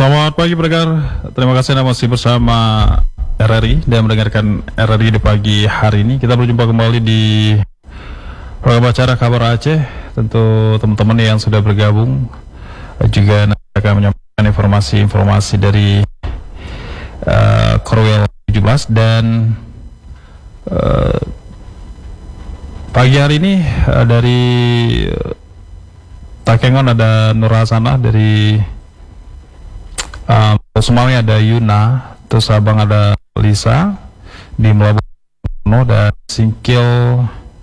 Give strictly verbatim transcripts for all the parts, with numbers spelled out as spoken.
Selamat pagi pendengar, terima kasih Anda masih bersama R R I dan mendengarkan R R I di pagi hari ini. Kita berjumpa kembali di program acara Kabar Aceh. Tentu teman-teman yang sudah bergabung juga akan menyampaikan informasi-informasi dari uh, Korwil tujuh belas. Dan uh, pagi hari ini uh, dari uh, Takengon ada Nur Hasanah, dari Um, Sumawi ada Yuna, terus Sabang ada Lisa, di Melabuh dan Singkil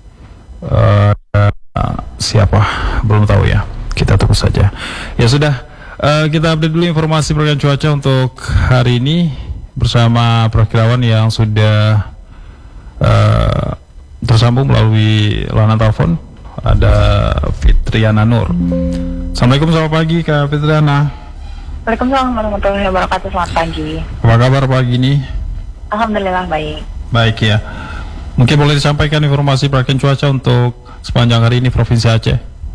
uh, uh, siapa belum tahu ya, kita tunggu saja. Ya sudah, uh, kita update dulu informasi program cuaca untuk hari ini bersama perakirawan yang sudah uh, tersambung melalui layanan telepon. Ada Fitriana Nur. Assalamualaikum, selamat pagi Kak Fitriana. Waalaikumsalam warahmatullahi wabarakatuh. Selamat pagi. Apa kabar pagi ini? Alhamdulillah baik. Baik ya. Mungkin boleh disampaikan informasi perakiraan cuaca untuk sepanjang hari ini Provinsi Aceh.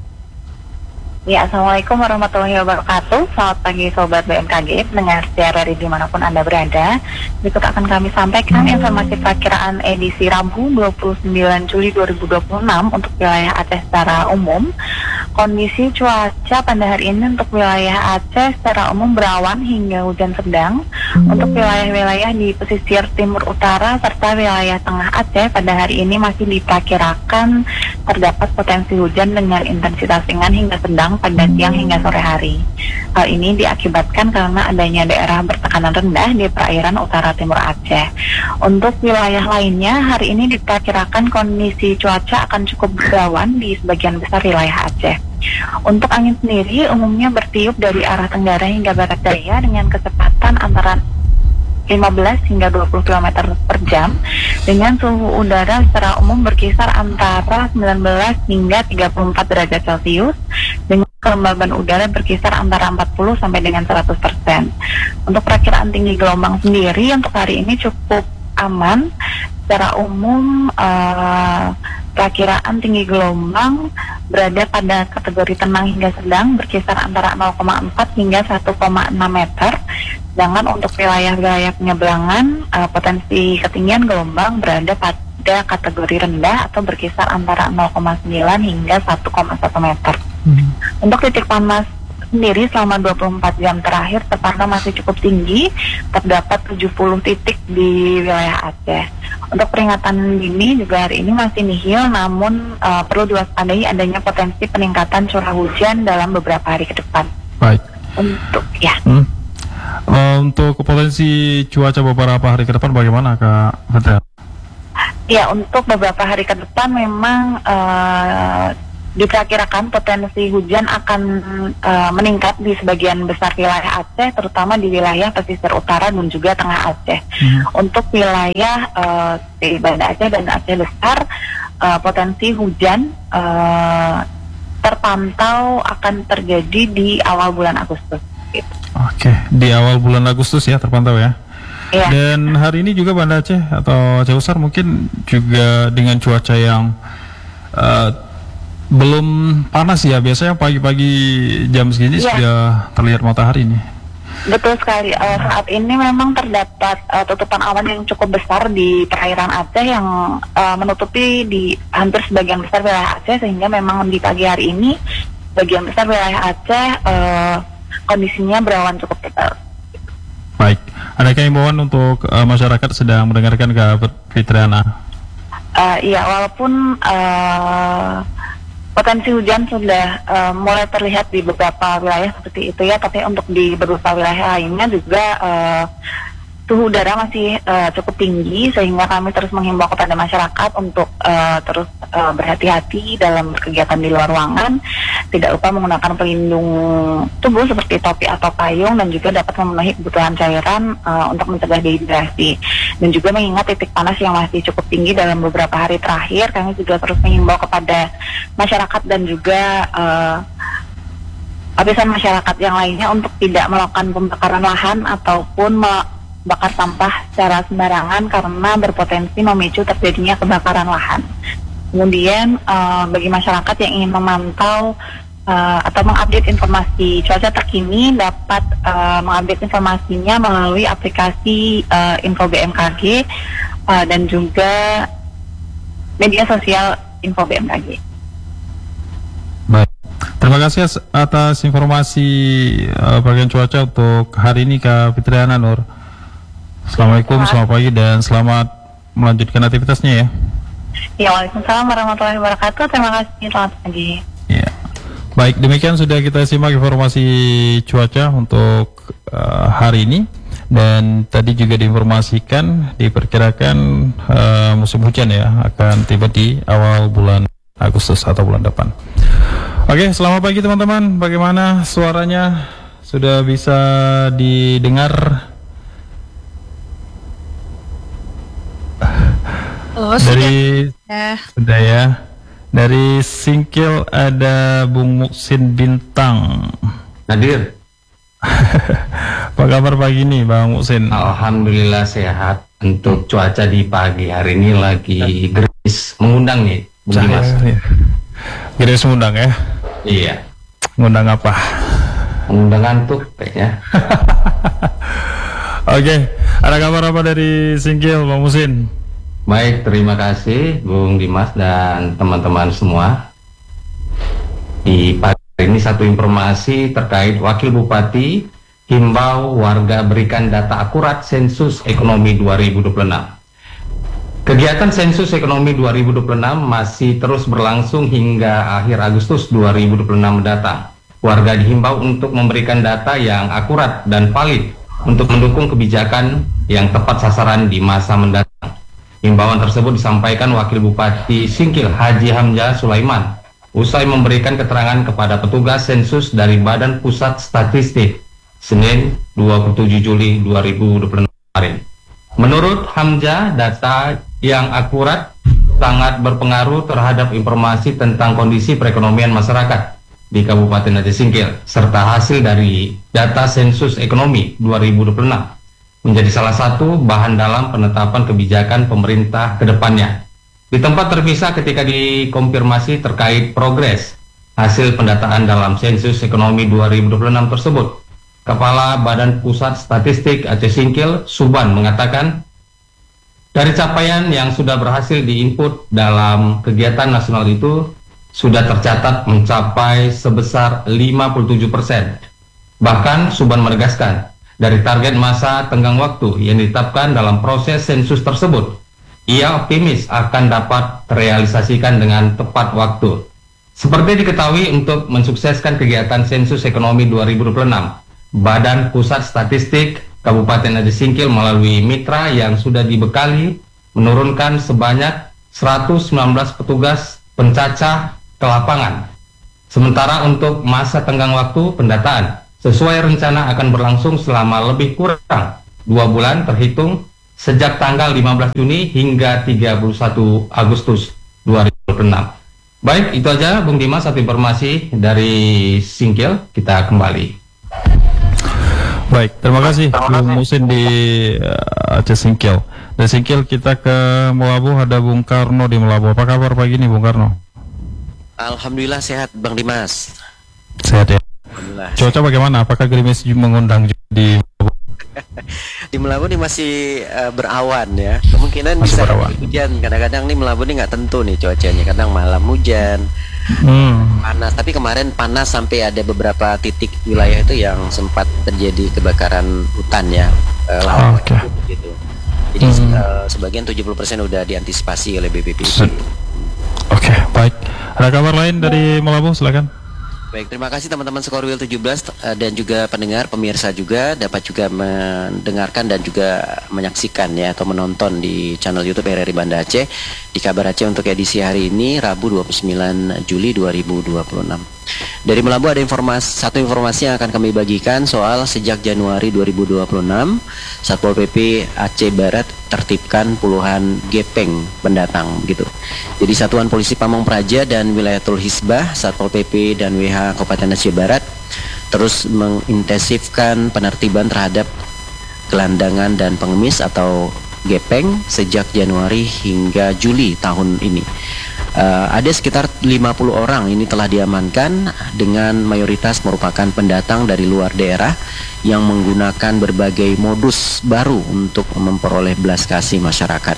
Ya, Assalamualaikum warahmatullahi wabarakatuh. Selamat pagi Sobat B M K G, pendengar setia R R I dimanapun Anda berada. Berikut akan kami sampaikan informasi perakiraan edisi Rabu dua puluh sembilan Juli dua ribu dua puluh enam untuk wilayah Aceh secara umum. Kondisi cuaca pada hari ini untuk wilayah Aceh secara umum berawan hingga hujan sedang. Untuk wilayah-wilayah di pesisir timur utara serta wilayah tengah Aceh pada hari ini masih diperkirakan terdapat potensi hujan dengan intensitas ringan hingga sedang pada siang hingga sore hari. Hal ini diakibatkan karena adanya daerah bertekanan rendah di perairan utara timur Aceh. Untuk wilayah lainnya, hari ini diperkirakan kondisi cuaca akan cukup berawan di sebagian besar wilayah Aceh. Untuk angin sendiri umumnya bertiup dari arah tenggara hingga barat daya dengan kecepatan antara lima belas hingga dua puluh kilometer per jam, dengan suhu udara secara umum berkisar antara sembilan belas hingga tiga puluh empat derajat Celcius, dengan kelembaban udara berkisar antara empat puluh sampai dengan seratus persen. Untuk perakiraan tinggi gelombang sendiri untuk hari ini cukup aman. Secara umum uh, perakiraan tinggi gelombang berada pada kategori tenang hingga sedang, berkisar antara nol koma empat hingga satu koma enam meter. Sedangkan untuk wilayah-wilayah penyeberangan, uh, potensi ketinggian gelombang berada pada kategori rendah atau berkisar antara nol koma sembilan hingga satu koma satu meter. Hmm. Untuk titik panas sendiri selama dua puluh empat jam terakhir terpantau masih cukup tinggi, terdapat tujuh puluh titik di wilayah Aceh. Untuk peringatan dini juga hari ini masih nihil, namun uh, perlu diwaspadai adanya potensi peningkatan curah hujan dalam beberapa hari ke depan. Baik. Untuk ya. Hmm. Uh, untuk potensi cuaca beberapa hari ke depan bagaimana Kak Fitra? Ya, untuk beberapa hari ke depan memang uh, diperkirakan potensi hujan akan uh, meningkat di sebagian besar wilayah Aceh, terutama di wilayah pesisir utara dan juga tengah Aceh. Hmm. Untuk wilayah uh, di Banda Aceh dan Aceh Besar, uh, potensi hujan uh, terpantau akan terjadi di awal bulan Agustus. Gitu. Oke, di awal bulan Agustus ya terpantau ya. Iya. Dan hari ini juga Banda Aceh atau Aceh Besar mungkin juga dengan cuaca yang uh, belum panas ya, biasanya pagi-pagi jam segini ya, sudah terlihat matahari ini. Betul sekali, uh, saat ini memang terdapat uh, tutupan awan yang cukup besar di perairan Aceh yang uh, menutupi di hampir sebagian besar wilayah Aceh, sehingga memang di pagi hari ini sebagian besar wilayah Aceh uh, kondisinya berawan cukup tebal. Baik, ada himbauan untuk uh, masyarakat sedang mendengarkan Kak Fitriana? Uh, iya, walaupun uh, potensi hujan sudah uh, mulai terlihat di beberapa wilayah seperti itu ya, tapi untuk di beberapa wilayah lainnya juga uh, suhu udara masih uh, cukup tinggi, sehingga kami terus menghimbau kepada masyarakat untuk uh, terus uh, berhati-hati dalam berkegiatan di luar ruangan, tidak lupa menggunakan pelindung tubuh seperti topi atau payung, dan juga dapat memenuhi kebutuhan cairan uh, untuk mencegah dehidrasi. Dan juga mengingat titik panas yang masih cukup tinggi dalam beberapa hari terakhir, kami juga terus menghimbau kepada masyarakat dan juga uh, lapisan masyarakat yang lainnya untuk tidak melakukan pembakaran lahan ataupun bakar sampah secara sembarangan karena berpotensi memicu terjadinya kebakaran lahan. Kemudian uh, bagi masyarakat yang ingin memantau uh, atau mengupdate informasi cuaca terkini dapat uh, mengupdate informasinya melalui aplikasi uh, Info B M K G uh, dan juga media sosial Info B M K G. Baik, terima kasih atas informasi uh, bagian cuaca untuk hari ini Kak Fitriana Nur. Assalamualaikum, selamat pagi dan selamat melanjutkan aktivitasnya ya. Ya, waalaikumsalam warahmatullahi wabarakatuh. Terima kasih, selamat pagi. Ya, baik, demikian sudah kita simak informasi cuaca untuk uh, hari ini. Dan tadi juga diinformasikan, diperkirakan uh, musim hujan ya akan tiba di awal bulan Agustus atau bulan depan. Oke, selamat pagi teman-teman. Bagaimana suaranya? Sudah bisa didengar? Oh, dari sudah. sudah ya. Dari Singkil ada Bung Muksin Bintang. Nadir. Apa kabar pagi ini Bang Muksin? Alhamdulillah sehat. Untuk cuaca di pagi hari ini lagi gerimis, mengundang nih Bung Dimas. Ya. Gerimis mengundang ya? Iya. Mengundang apa? Mengundang ngantuk kayaknya. Oke, ada kabar apa dari Singkil Bang Muksin? Baik, terima kasih Bung Dimas dan teman-teman semua. Di pagi ini satu informasi terkait Wakil Bupati himbau warga berikan data akurat sensus ekonomi dua ribu dua puluh enam. Kegiatan sensus ekonomi dua ribu dua puluh enam masih terus berlangsung hingga akhir Agustus dua ribu dua puluh enam mendatang. Warga dihimbau untuk memberikan data yang akurat dan valid untuk mendukung kebijakan yang tepat sasaran di masa mendatang. Himbauan tersebut disampaikan Wakil Bupati Singkil Haji Hamzah Sulaiman usai memberikan keterangan kepada petugas sensus dari Badan Pusat Statistik Senin dua puluh tujuh Juli dua ribu dua puluh enam kemarin. Menurut Hamzah, data yang akurat sangat berpengaruh terhadap informasi tentang kondisi perekonomian masyarakat di Kabupaten Aceh Singkil serta hasil dari data sensus ekonomi dua ribu dua puluh enam menjadi salah satu bahan dalam penetapan kebijakan pemerintah ke depannya. Di tempat terpisah ketika dikonfirmasi terkait progres hasil pendataan dalam sensus ekonomi dua ribu dua puluh enam tersebut, Kepala Badan Pusat Statistik Aceh Singkil, Suban, mengatakan, dari capaian yang sudah berhasil diinput dalam kegiatan nasional itu, sudah tercatat mencapai sebesar lima puluh tujuh persen. Bahkan, Suban menegaskan, dari target masa tenggang waktu yang ditetapkan dalam proses sensus tersebut, ia optimis akan dapat terrealisasikan dengan tepat waktu. Seperti diketahui, untuk mensukseskan kegiatan sensus ekonomi dua ribu dua puluh enam, Badan Pusat Statistik Kabupaten Aceh Singkil melalui mitra yang sudah dibekali menurunkan sebanyak seratus sembilan belas petugas pencacah ke lapangan. Sementara untuk masa tenggang waktu pendataan sesuai rencana akan berlangsung selama lebih kurang dua bulan terhitung sejak tanggal lima belas Juni hingga tiga puluh satu Agustus dua ribu dua puluh enam. Baik, itu aja Bung Dimas, satu informasi dari Singkil. Kita kembali. Baik, terima kasih Bung Muksin di uh, Aceh Singkil. Dari Singkil kita ke Melabuh, ada Bung Karno di Melabuh. Apa kabar pagi ini Bung Karno? Alhamdulillah sehat Bang Dimas. Sehat ya. Alhamdulillah. Cuaca bagaimana? Apakah gerimis mengundang di Di Melabuh ini masih uh, berawan ya. Kemungkinan masih bisa berawan. hujan. Kadang-kadang nih Melabuh ini nggak tentu nih cuacanya. Kadang malam hujan, hmm. panas. Tapi kemarin panas sampai ada beberapa titik wilayah itu yang sempat terjadi kebakaran hutan ya. Uh, lahan Oke. gitu. Jadi Hmm. uh, sebagian tujuh puluh persen udah diantisipasi oleh B P P. Oke, okay, baik. Ada kabar lain dari Melabuh, silakan. Baik, terima kasih teman-teman Skorwil tujuh belas uh, dan juga pendengar, pemirsa juga dapat juga mendengarkan dan juga menyaksikan ya atau menonton di channel YouTube R R I Banda Aceh di Kabar Aceh untuk edisi hari ini Rabu dua puluh sembilan Juli dua ribu dua puluh enam. Dari Melabuh ada informasi, satu informasi yang akan kami bagikan soal sejak Januari dua ribu dua puluh enam Satpol P P Aceh Barat tertibkan puluhan gepeng pendatang begitu. Jadi Satuan Polisi Pamong Praja dan Wilayatul Hisbah Satpol P P dan W H Kabupaten Aceh Barat terus mengintensifkan penertiban terhadap gelandangan dan pengemis atau gepeng sejak Januari hingga Juli tahun ini. Uh, ada sekitar lima puluh orang ini telah diamankan, dengan mayoritas merupakan pendatang dari luar daerah yang menggunakan berbagai modus baru untuk memperoleh belas kasih masyarakat.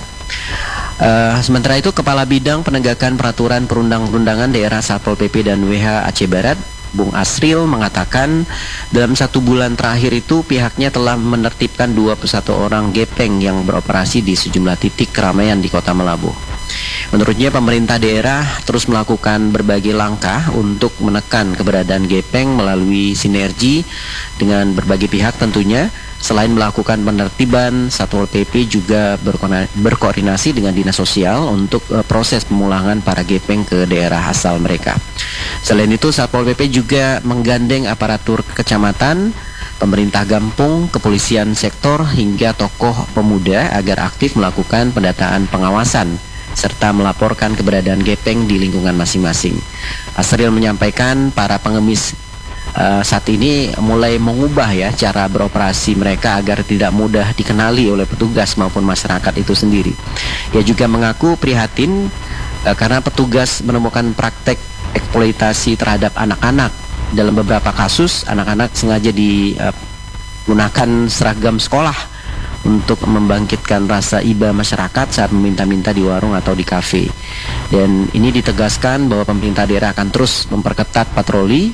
Uh, sementara itu, Kepala Bidang Penegakan Peraturan Perundang-undangan Daerah Satpol P P dan W H Aceh Barat, Bung Asril, mengatakan dalam satu bulan terakhir itu pihaknya telah menertibkan dua puluh satu orang gepeng yang beroperasi di sejumlah titik keramaian di Kota Melabuh. Menurutnya, pemerintah daerah terus melakukan berbagai langkah untuk menekan keberadaan gepeng melalui sinergi dengan berbagai pihak tentunya. Selain melakukan penertiban, Satpol P P juga berkoordinasi dengan Dinas Sosial untuk uh, proses pemulangan para gepeng ke daerah asal mereka. Selain itu, Satpol P P juga menggandeng aparatur kecamatan, pemerintah kampung, kepolisian sektor, hingga tokoh pemuda agar aktif melakukan pendataan pengawasan serta melaporkan keberadaan gepeng di lingkungan masing-masing. Asril menyampaikan para pengemis uh, saat ini mulai mengubah ya cara beroperasi mereka agar tidak mudah dikenali oleh petugas maupun masyarakat itu sendiri. Ia juga mengaku prihatin uh, karena petugas menemukan praktek eksploitasi terhadap anak-anak. Dalam beberapa kasus, anak-anak sengaja digunakan uh, seragam sekolah untuk membangkitkan rasa iba masyarakat saat meminta-minta di warung atau di kafe. Dan ini ditegaskan bahwa pemerintah daerah akan terus memperketat patroli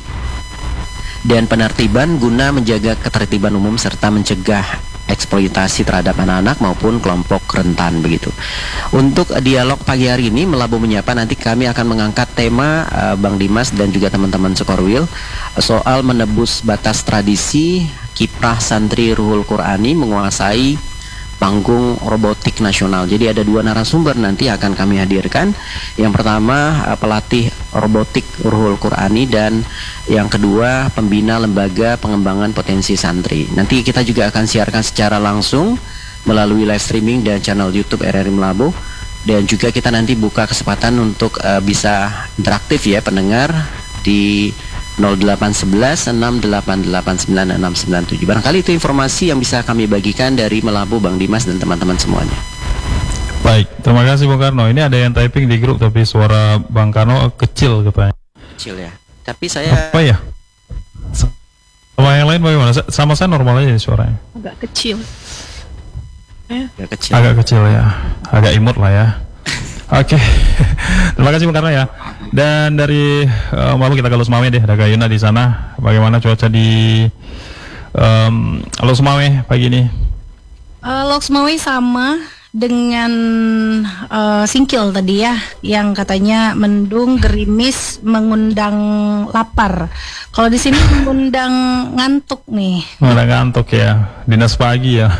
dan penertiban guna menjaga ketertiban umum serta mencegah eksploitasi terhadap anak-anak maupun kelompok rentan begitu. Untuk dialog pagi hari ini Melabuh Menyapa, nanti kami akan mengangkat tema uh, Bang Dimas dan juga teman-teman Sekorwil soal menebus batas tradisi kiprah santri Ruhul Qurani menguasai panggung robotik nasional. Jadi ada dua narasumber nanti akan kami hadirkan. Yang pertama pelatih robotik Ruhul Qurani dan yang kedua pembina lembaga pengembangan potensi santri. Nanti kita juga akan siarkan secara langsung melalui live streaming dan channel YouTube R R I Melabuh, dan juga kita nanti buka kesempatan untuk uh, bisa interaktif ya pendengar di nol delapan satu satu enam delapan delapan sembilan enam sembilan tujuh. Barangkali itu informasi yang bisa kami bagikan dari Melabuh, Bang Dimas dan teman-teman semuanya. Baik, terima kasih Bung Karno. Ini ada yang typing di grup tapi suara Bang Karno kecil katanya. Kecil ya. Tapi saya apa ya? Sama yang lain bagaimana? Sama saya normal aja suaranya. Agak kecil. Eh. Agak kecil. Agak kecil ya. Agak imut lah ya. Oke, okay. Terima kasih Bung Karno ya. Dan dari uh, Melabuh kita ke Losmawe deh, ada Kayuna di sana. Bagaimana cuaca di um, Losmawe pagi ini? Uh, Losmawe sama dengan uh, Singkil tadi ya, yang katanya mendung, gerimis, mengundang lapar. Kalau di sini mengundang ngantuk nih. Mengundang ngantuk ya, dinas pagi ya.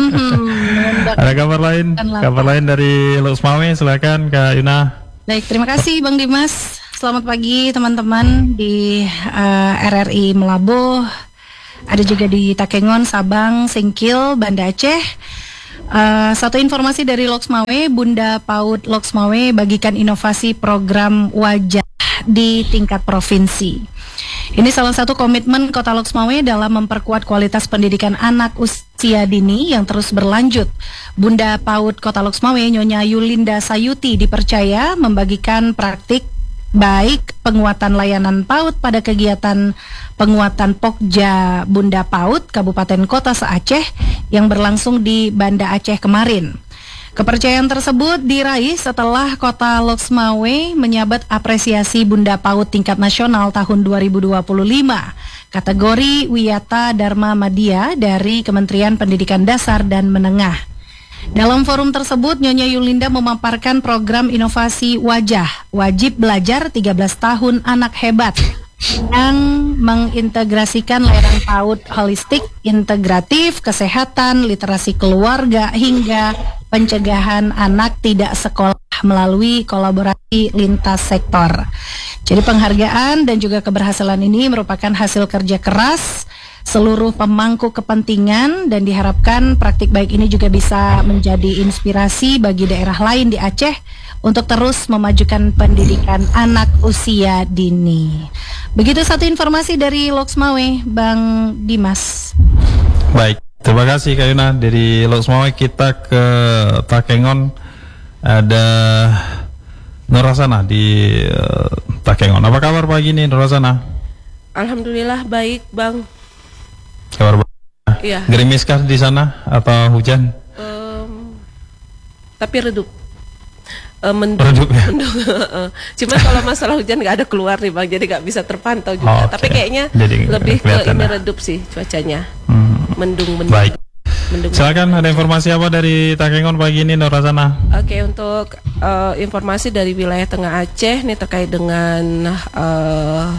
Mm-hmm, ada kabar lain, kabar lain dari Losmawe, silakan Kak Yuna. Baik, terima kasih Bang Dimas. Selamat pagi teman-teman di uh, R R I Melabuh. Ada juga di Takengon, Sabang, Singkil, Banda Aceh. Uh, satu informasi dari Loksmawe, Bunda PAUD Loksmawe bagikan inovasi program wajah di tingkat provinsi. Ini salah satu komitmen Kota Loksmawe dalam memperkuat kualitas pendidikan anak usia dini yang terus berlanjut. Bunda PAUD Kota Loksmawe, Nyonya Yulinda Sayuti, dipercaya membagikan praktik baik penguatan layanan PAUD pada kegiatan penguatan Pokja Bunda PAUD Kabupaten Kota se-Aceh yang berlangsung di Banda Aceh kemarin. Kepercayaan tersebut diraih setelah Kota Loksmawe menyabet apresiasi Bunda PAUD tingkat nasional tahun dua ribu dua puluh lima, kategori Wiyata Dharma Madya dari Kementerian Pendidikan Dasar dan Menengah. Dalam forum tersebut, Nyonya Yulinda memaparkan program inovasi wajah, wajib belajar tiga belas tahun anak hebat, yang mengintegrasikan layanan PAUD holistik, integratif, kesehatan, literasi keluarga, hingga pencegahan anak tidak sekolah melalui kolaborasi lintas sektor. Jadi penghargaan dan juga keberhasilan ini merupakan hasil kerja keras seluruh pemangku kepentingan, dan diharapkan praktik baik ini juga bisa menjadi inspirasi bagi daerah lain di Aceh untuk terus memajukan pendidikan anak usia dini. Begitu satu informasi dari Loksmawe, Bang Dimas. Baik, terima kasih Kak Yuna. Dari Loksmawe kita ke Takengon, ada Nurasana di uh, Takengon. Apa kabar pagi ini Nurasana? Alhamdulillah baik Bang. Kabar baik. Iya. Gerimiskah di sana atau hujan? Um, tapi redup. Uh, mendung. Redup ya? Mendung. Cuma kalau masalah hujan nggak ada keluar nih Bang, jadi nggak bisa terpantau juga. Oh, okay. Tapi kayaknya jadi lebih ke ini ya? redup sih cuacanya. Hmm. Mendung mendung. Baik. Mendung. Silakan, ada informasi apa dari Takengon pagi ini Nurasana? Oke, untuk uh, informasi dari wilayah Tengah Aceh nih terkait dengan uh,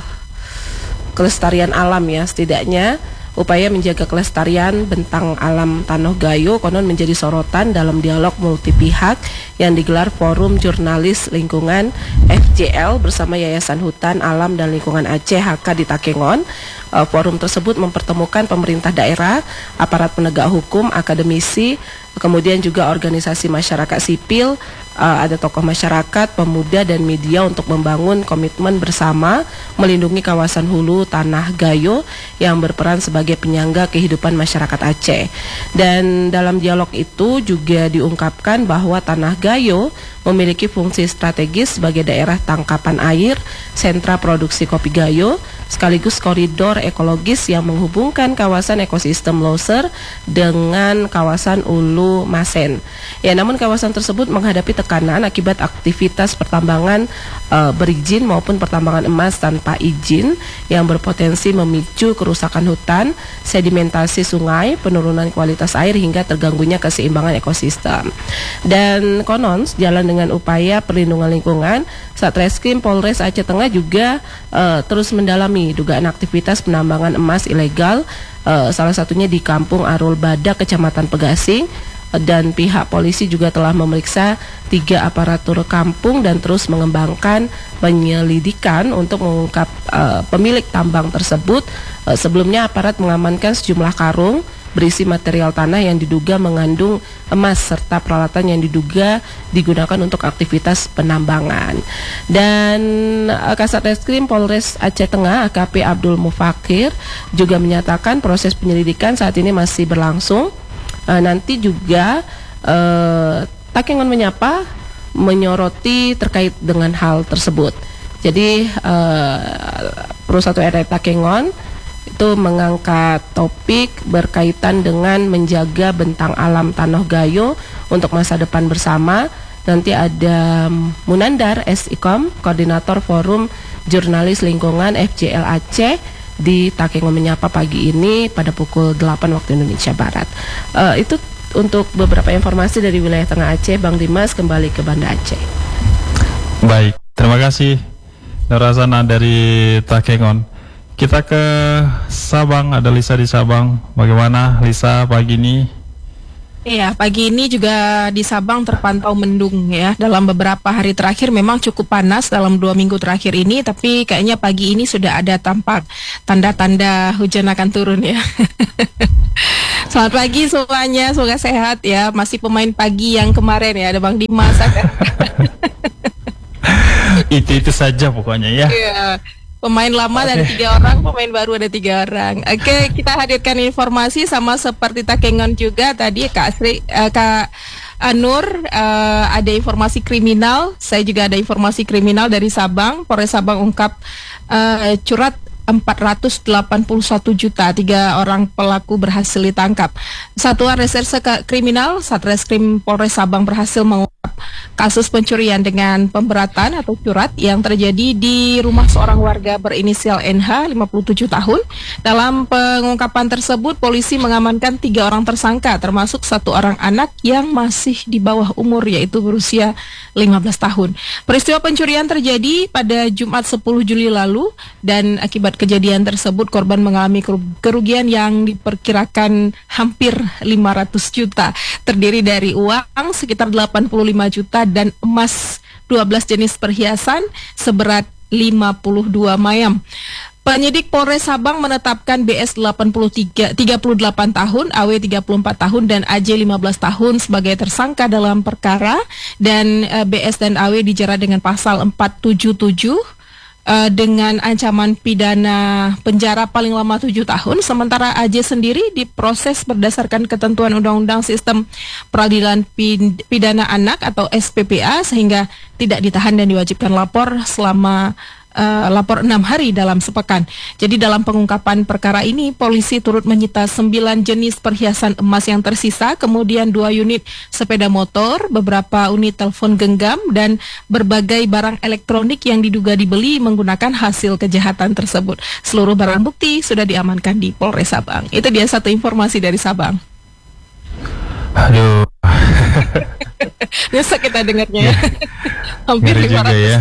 kelestarian alam ya, setidaknya upaya menjaga kelestarian bentang alam Tanoh Gayo konon menjadi sorotan dalam dialog multi pihak yang digelar Forum Jurnalis Lingkungan F J L bersama Yayasan Hutan Alam dan Lingkungan Aceh H K di Takengon. Uh, forum tersebut mempertemukan pemerintah daerah, aparat penegak hukum, akademisi, kemudian juga organisasi masyarakat sipil, uh, ada tokoh masyarakat, pemuda dan media untuk membangun komitmen bersama melindungi kawasan hulu Tanah Gayo yang berperan sebagai penyangga kehidupan masyarakat Aceh. Dan dalam dialog itu juga diungkapkan bahwa Tanah Gayo memiliki fungsi strategis sebagai daerah tangkapan air, sentra produksi kopi Gayo, sekaligus koridor ekologis yang menghubungkan kawasan ekosistem Loser dengan kawasan Ulu Masen. Ya, namun kawasan tersebut menghadapi tekanan akibat aktivitas pertambangan e, berizin maupun pertambangan emas tanpa izin yang berpotensi memicu kerusakan hutan, sedimentasi sungai, penurunan kualitas air hingga terganggunya keseimbangan ekosistem. Dan konon jalan dengan upaya perlindungan lingkungan, Satreskrim Polres Aceh Tengah juga e, terus mendalami dugaan aktivitas penambangan emas ilegal, uh, salah satunya di Kampung Arul Badak, Kecamatan Pegasing, uh, dan pihak polisi juga telah memeriksa tiga aparatur kampung dan terus mengembangkan penyelidikan untuk mengungkap uh, pemilik tambang tersebut. Uh, sebelumnya aparat mengamankan sejumlah karung berisi material tanah yang diduga mengandung emas serta peralatan yang diduga digunakan untuk aktivitas penambangan. Dan uh, Kasat Reskrim Polres Aceh Tengah A K P Abdul Mufakir juga menyatakan proses penyelidikan saat ini masih berlangsung. Uh, nanti juga uh, Takengon Menyapa menyoroti terkait dengan hal tersebut. Jadi uh, Perusahaan R R Takengon itu mengangkat topik berkaitan dengan menjaga bentang alam Tanoh Gayo untuk masa depan bersama. Nanti ada Munandar S Ikom, Koordinator Forum Jurnalis Lingkungan F J L Aceh di Takengon Menyapa pagi ini pada pukul delapan waktu Indonesia Barat. Uh, itu untuk beberapa informasi dari wilayah Tengah Aceh. Bang Dimas kembali ke Banda Aceh. Baik, terima kasih Nurasana dari Takengon. Kita ke Sabang, ada Lisa di Sabang. Bagaimana Lisa pagi ini? Iya, pagi ini juga di Sabang terpantau mendung ya. Dalam beberapa hari terakhir memang cukup panas dalam dua minggu terakhir ini, tapi kayaknya pagi ini sudah ada tampak tanda-tanda hujan akan turun ya. Selamat pagi semuanya, semoga sehat ya. Masih pemain pagi yang kemarin ya, ada Bang Dimas. Itu-itu saja pokoknya ya. Iya. Pemain lama okay. ada tiga orang, pemain baru ada tiga orang. Oke, okay, kita hadirkan informasi sama seperti Takengon juga tadi Kak Asri, uh, Kak Anur uh, ada informasi kriminal. Saya juga ada informasi kriminal dari Sabang. Polres Sabang ungkap uh, curat empat ratus delapan puluh satu juta, tiga orang pelaku berhasil ditangkap. Satuan Reserse Kriminal Satreskrim Polres Sabang berhasil mengungkap kasus pencurian dengan pemberatan atau curat yang terjadi di rumah seorang warga berinisial N H, lima puluh tujuh tahun. Dalam pengungkapan tersebut, polisi mengamankan tiga orang tersangka, termasuk satu orang anak yang masih di bawah umur, yaitu berusia lima belas tahun. Peristiwa pencurian terjadi pada Jumat sepuluh Juli lalu, dan akibat kejadian tersebut korban mengalami kerugian yang diperkirakan hampir lima ratus juta, terdiri dari uang sekitar delapan puluh lima juta dan emas dua belas jenis perhiasan seberat lima puluh dua mayam. Penyidik Polres Sabang menetapkan B S delapan puluh tiga, tiga puluh delapan tahun, A W tiga puluh empat tahun, dan A J lima belas tahun sebagai tersangka dalam perkara, dan uh, B S dan A W dijerat dengan pasal empat tujuh tujuh uh, dengan ancaman pidana penjara paling lama tujuh tahun, sementara A J sendiri diproses berdasarkan ketentuan Undang-Undang Sistem Peradilan Pidana Anak atau S P P A sehingga tidak ditahan dan diwajibkan lapor selama Uh, lapor enam hari dalam sepekan. Jadi dalam pengungkapan perkara ini, polisi turut menyita sembilan jenis perhiasan emas yang tersisa, kemudian dua unit sepeda motor, beberapa unit telepon genggam, dan berbagai barang elektronik yang diduga dibeli menggunakan hasil kejahatan tersebut. Seluruh barang bukti sudah diamankan di Polres Sabang. Itu dia satu informasi dari Sabang. Aduh. Biasa kita dengarnya ya. Hampir Ngeri lima ratus juga ya.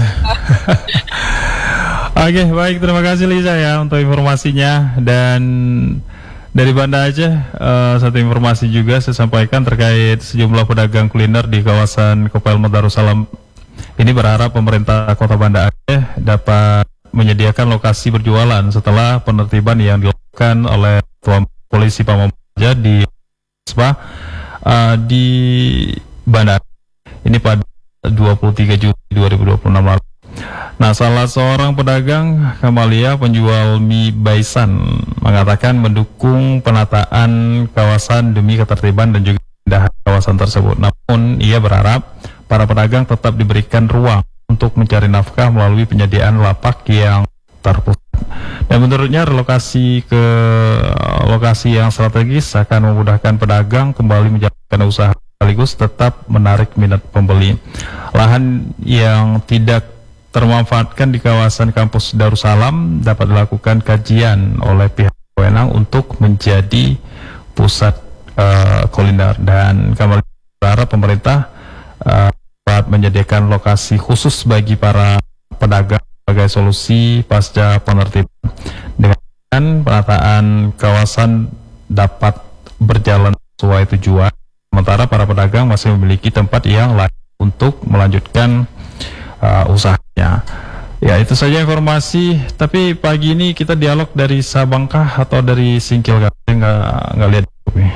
Oke, baik, terima kasih Lisa ya untuk informasinya. Dan dari Banda Aceh, uh, satu informasi juga saya sampaikan terkait sejumlah pedagang kuliner di kawasan Kopelmo Darussalam. Ini berharap pemerintah Kota Banda Aceh dapat menyediakan lokasi berjualan setelah penertiban yang dilakukan oleh Tuan Polisi Pamong Praja di Spa uh, di Banda Aceh. Ini pada dua puluh tiga Juli dua ribu dua puluh enam lalu. Nah, salah seorang pedagang Kamalia penjual mie Baisan mengatakan mendukung penataan kawasan demi ketertiban dan juga keindahan kawasan tersebut. Namun, ia berharap para pedagang tetap diberikan ruang untuk mencari nafkah melalui penyediaan lapak yang terpusat. Dan menurutnya relokasi ke lokasi yang strategis akan memudahkan pedagang kembali menjalankan usaha sekaligus tetap menarik minat pembeli. Lahan yang tidak termanfaatkan di kawasan kampus Darussalam dapat dilakukan kajian oleh pihak berwenang untuk menjadi pusat uh, kuliner, dan kami berharap pemerintah uh, dapat menyediakan lokasi khusus bagi para pedagang sebagai solusi pasca penertiban. Dengan penataan kawasan dapat berjalan sesuai tujuan, sementara para pedagang masih memiliki tempat yang layak untuk melanjutkan uh, usahanya. Ya, itu saja informasi. Tapi pagi ini kita dialog dari Sabangkah atau dari Singkil? Nggak nggak lihat.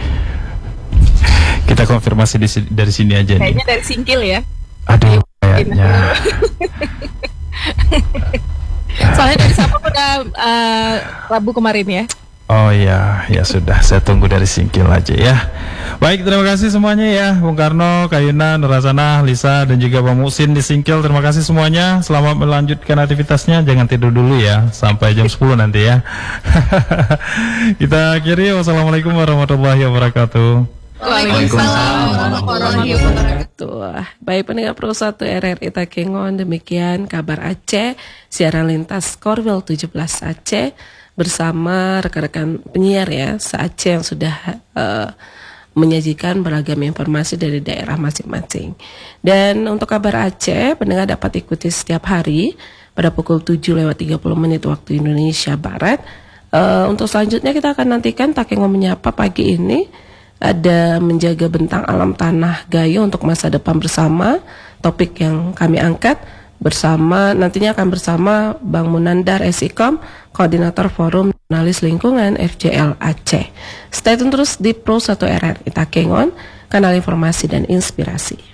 Kita konfirmasi di, dari sini aja. Kayaknya nih. dari Singkil ya. Aduh, kayaknya. Soalnya dari Sabang udah uh, Rabu kemarin ya. Oh iya, ya sudah, saya tunggu dari Singkil aja ya. Baik, terima kasih semuanya ya, Bung Karno, Kayuna, Nurasana, Lisa, dan juga Bang Musin di Singkil. Terima kasih semuanya, selamat melanjutkan aktivitasnya. Jangan tidur dulu ya, sampai jam sepuluh nanti ya. Kita akhiri, wassalamualaikum warahmatullahi wabarakatuh. Waalaikumsalam warahmatullahi wabarakatuh. Baik, pendengar Pro satu R R I Takengon, demikian kabar Aceh, siaran lintas Korwil tujuh belas Aceh bersama rekan-rekan penyiar ya se-Aceh yang sudah uh, menyajikan beragam informasi dari daerah masing-masing. Dan untuk kabar Aceh, pendengar dapat ikuti setiap hari pada pukul tujuh lewat tiga puluh menit waktu Indonesia Barat. Uh, untuk selanjutnya kita akan nantikan Takengon Menyapa pagi ini ada menjaga bentang alam tanah Gayo untuk masa depan bersama, topik yang kami angkat bersama, nantinya akan bersama Bang Munandar Esikom, Koordinator Forum Jurnalis Lingkungan F J L Aceh. Stay tune terus di Pro satu R R I Takengon, kanal informasi dan inspirasi.